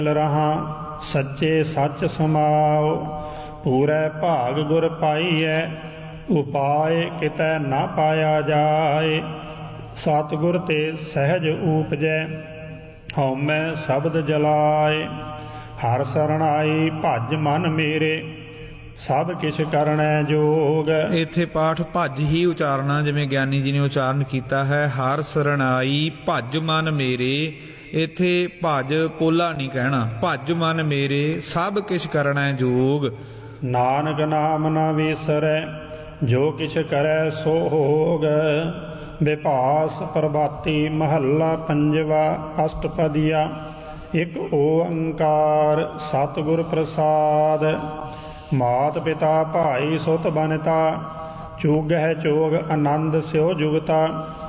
ਰਹਾ ਸੱਚੇ ਸੱਚ ਸਮਾਓ। ਪੂਰੇ ਭਾਗ ਗੁਰ ਪਾਈਐ ਉਪਾਏ ਕਿਤੈ ਨਾ ਪਾਇਆ ਜਾਏ। ਸਤਿਗੁਰ ਤੇ ਸਹਿਜ ਊਪਜੈ ਹਉਮੈ ਸ਼ਬਦ ਜਲਾਏ। ਹਰ ਸਰਣਾਈ ਭਜ ਮਨ ਮੇਰੇ ਸਭ ਕਿਛ ਕਰਨੈ ਜੋਗ। ਇੱਥੇ ਪਾਠ ਭੱਜ ਹੀ ਉਚਾਰਨਾ, ਜਿਵੇਂ ਗਿਆਨੀ ਜੀ ਨੇ ਉਚਾਰਨ ਕੀਤਾ ਹੈ। ਹਰ ਸਰਣਾਈ ਭਜ ਮਨ ਮੇਰੇ, ਇੱਥੇ ਭਜ ਪੋਲਾ ਨਹੀਂ ਕਹਿਣਾ, ਭਜ ਮਨ ਮੇਰੇ ਸਭ ਕਿਛ ਕਰਨੈ ਜੋਗ। ਨਾਨਕ ਨਾਮ ਨਾ ਵਿਸਰੈ ਜੋ ਕਿਛ ਕਰੈ ਸੋ ਹੋਗ। ਵਿਭਾਸ ਪ੍ਰਭਾਤੀ ਮਹੱਲਾ ਪੰਜਵਾ ਅਸ਼ਟਪਦੀਆ। ਇਕ ਓੰਕਾਰ ਸਤਿਗੁਰ ਪ੍ਰਸਾਦ। ਮਾਤ ਪਿਤਾ ਭਾਈ ਸੁਤ ਬਨਤਾ ਚੁਗਹਿ ਚੋਗ ਆਨੰਦ ਸਿਓ ਜੁਗਤਾ।